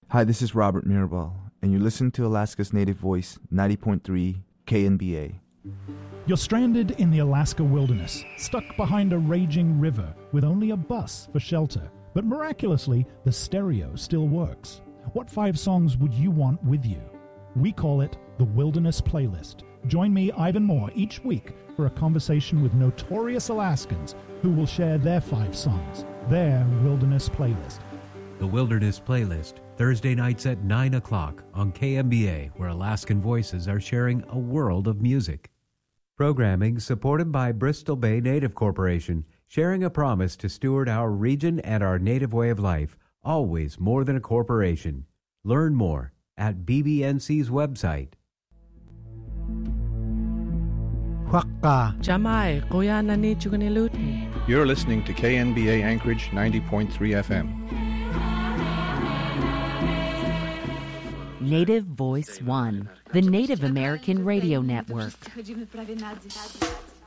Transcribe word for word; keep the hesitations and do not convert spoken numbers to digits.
Hi, this is Robert Mirabal, and you listen to Alaska's Native Voice, ninety point three K N B A. You're stranded in the Alaska wilderness, stuck behind a raging river with only a bus for shelter. But miraculously, the stereo still works. What five songs would you want with you? We call it the Wilderness Playlist. Join me, Ivan Moore, each week for a conversation with notorious Alaskans who will share their five songs, their Wilderness Playlist. The Wilderness Playlist, Thursday nights at nine o'clock on K M B A, where Alaskan voices are sharing a world of music. Programming supported by Bristol Bay Native Corporation, sharing a promise to steward our region and our native way of life, always more than a corporation. Learn more at B B N C's website. Jamai, Koya na ni Chugunilut. You're listening to K N B A Anchorage ninety point three F M. Native Voice One, the Native American Radio Network.